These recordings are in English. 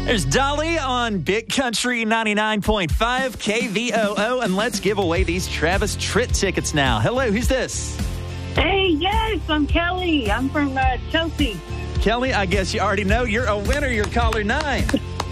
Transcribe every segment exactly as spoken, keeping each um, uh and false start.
There's Dolly on Big Country ninety-nine point five K V O O, and let's give away these Travis Tritt tickets now. Hello, who's this? Hey, yes, I'm Kelly. I'm from uh, Chelsea. Kelly, I guess you already know you're a winner. You're caller nine.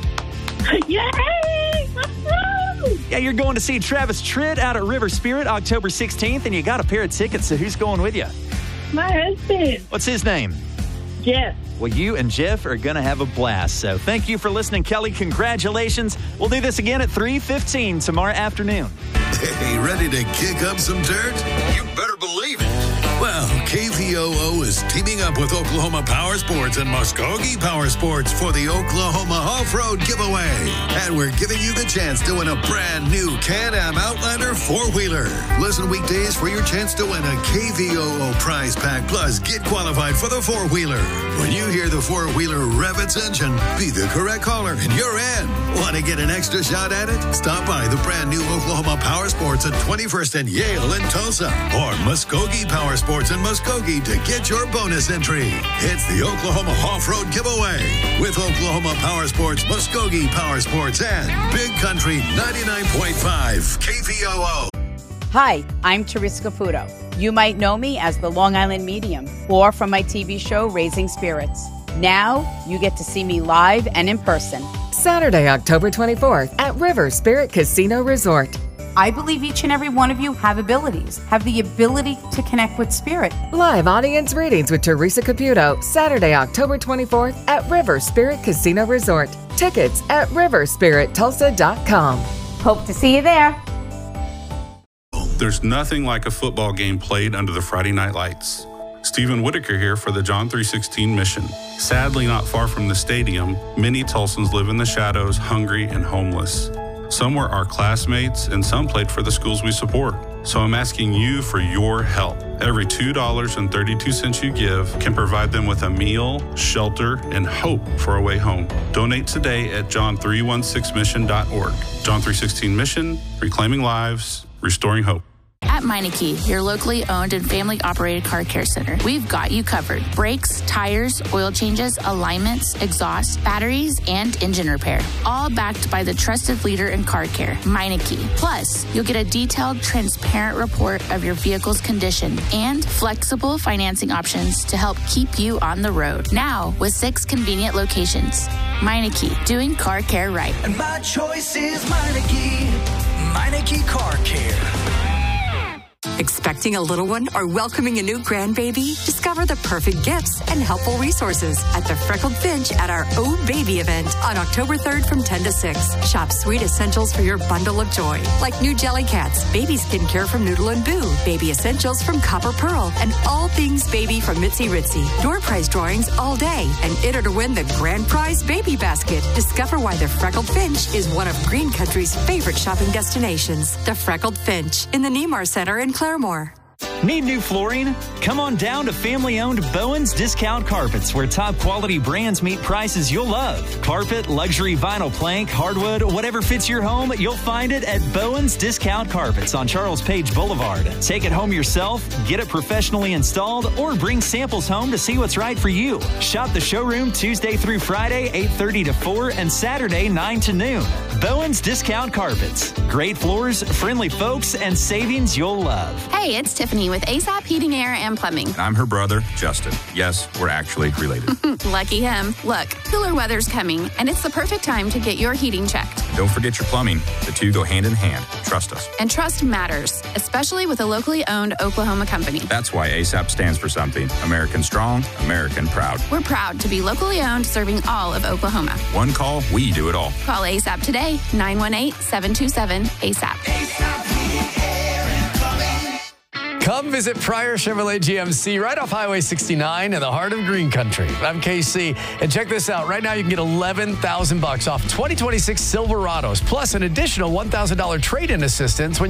Yay! Woo! Yeah, you're going to see Travis Tritt out at River Spirit October sixteenth, and you got a pair of tickets, so who's going with you? My husband. What's his name? Jeff. Well, you and Jeff are going to have a blast. So thank you for listening, Kelly. Congratulations. We'll do this again at three fifteen tomorrow afternoon. Hey, ready to kick up some dirt? You better believe it. Well, K V O O is teaming up with Oklahoma Power Sports and Muskogee Power Sports for the Oklahoma Off-Road Giveaway. And we're giving you the chance to win a brand new Can-Am Outlander four-wheeler. Listen weekdays for your chance to win a K V O O prize pack, plus get qualified for the four-wheeler. When you hear the four-wheeler rev its engine, be the correct caller and you're in. Want to get an extra shot at it? Stop by the brand new Oklahoma Power Sports at twenty-first and Yale in Tulsa, or Muskogee Power Sports in Muskogee to get your bonus entry. It's the Oklahoma Off-Road Giveaway with Oklahoma Power Sports, Muskogee Power Sports, and Big Country ninety-nine point five K V O O. Hi, I'm Teresa Caputo. You might know me as the Long Island Medium or from my T V show Raising Spirits. Now you get to see me live and in person. Saturday, October twenty-fourth at River Spirit Casino Resort. I believe each and every one of you have abilities, have the ability to connect with spirit. Live audience readings with Teresa Caputo, Saturday, October twenty-fourth at River Spirit Casino Resort. Tickets at river spirit tulsa dot com. Hope to see you there. There's nothing like a football game played under the Friday night lights. Stephen Whitaker here for the John three sixteen mission. Sadly, not far from the stadium, many Tulsans live in the shadows, hungry and homeless. Some were our classmates, and some played for the schools we support. So I'm asking you for your help. Every two dollars and thirty-two cents you give can provide them with a meal, shelter, and hope for a way home. Donate today at john three sixteen mission dot org. John three sixteen Mission, reclaiming lives, restoring hope. At Meineke, your locally owned and family-operated car care center, we've got you covered. Brakes, tires, oil changes, alignments, exhaust, batteries, and engine repair. All backed by the trusted leader in car care, Meineke. Plus, you'll get a detailed, transparent report of your vehicle's condition and flexible financing options to help keep you on the road. Now, with six convenient locations. Meineke, doing car care right. And my choice is Meineke. Meineke Car Care. Expecting a little one or welcoming a new grandbaby? Discover the perfect gifts and helpful resources at the Freckled Finch at our Oh Baby event on October third from ten to six. Shop sweet essentials for your bundle of joy, like new jelly cats, baby skincare from Noodle and Boo, baby essentials from Copper Pearl, and all things baby from Mitzi Ritzy. Door prize drawings all day, and enter to win the grand prize baby basket. Discover why the Freckled Finch is one of Green Country's favorite shopping destinations. The Freckled Finch in the Nemar Center in Claremore. Need new flooring? Come on down to family-owned Bowen's Discount Carpets, where top-quality brands meet prices you'll love. Carpet, luxury vinyl plank, hardwood, whatever fits your home, you'll find it at Bowen's Discount Carpets on Charles Page Boulevard. Take it home yourself, get it professionally installed, or bring samples home to see what's right for you. Shop the showroom Tuesday through Friday, eight thirty to four, and Saturday, nine to noon. Bowen's Discount Carpets. Great floors, friendly folks, and savings you'll love. Hey, it's Tiffany with ASAP Heating, Air, and Plumbing. I'm her brother, Justin. Yes, we're actually related. Lucky him. Look, cooler weather's coming, and it's the perfect time to get your heating checked. Don't forget your plumbing. The two go hand in hand. Trust us. And trust matters, especially with a locally owned Oklahoma company. That's why ASAP stands for something. American strong, American proud. We're proud to be locally owned, serving all of Oklahoma. One call, we do it all. Call ASAP today, nine one eight, seven two seven, ASAP. Come visit Pryor Chevrolet G M C right off Highway sixty-nine in the heart of Green Country. I'm K C, and check this out. Right now, you can get eleven thousand bucks off twenty twenty-six Silverados, plus an additional one thousand dollars trade-in assistance when